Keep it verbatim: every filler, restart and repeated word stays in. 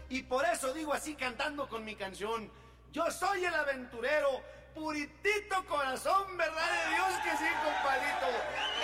y por eso digo así cantando con mi canción. Yo soy el aventurero, puritito corazón, verdad de Dios que sí, compadrito.